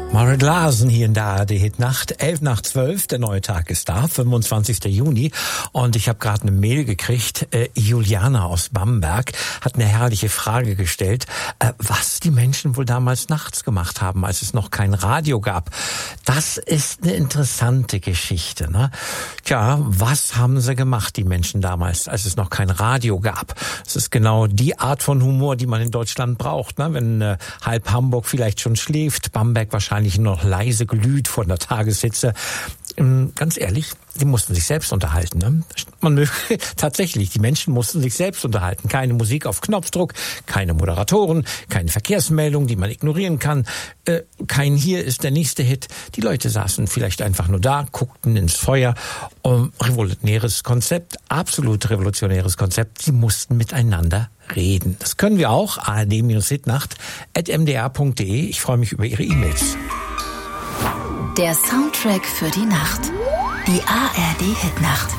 Margaret Larson hier in der ARD-Hitnacht, 11:12, der neue Tag ist da, 25. Juni. Und ich habe gerade eine Mail gekriegt, Juliana aus Bamberg hat eine herrliche Frage gestellt, was die Menschen wohl damals nachts gemacht haben, als es noch kein Radio gab. Das ist eine interessante Geschichte, ne? Tja, was haben sie gemacht, die Menschen damals, als es noch kein Radio gab? Das ist genau die Art von Humor, die man in Deutschland braucht, ne? Wenn halb Hamburg vielleicht schon schläft, Bamberg wahrscheinlich noch leise glüht von der Tageshitze. Ganz ehrlich, die mussten sich selbst unterhalten. Ne? Tatsächlich, die Menschen mussten sich selbst unterhalten. Keine Musik auf Knopfdruck, keine Moderatoren, keine Verkehrsmeldung, die man ignorieren kann. Kein Hier ist der nächste Hit. Die Leute saßen vielleicht einfach nur da, guckten ins Feuer. Revolutionäres Konzept, absolut revolutionäres Konzept. Sie mussten miteinander reden. Das können wir auch. ard-hitnacht@mdr.de. Ich freue mich über Ihre E-Mails. Der Soundtrack für die Nacht. Die ARD-Hitnacht.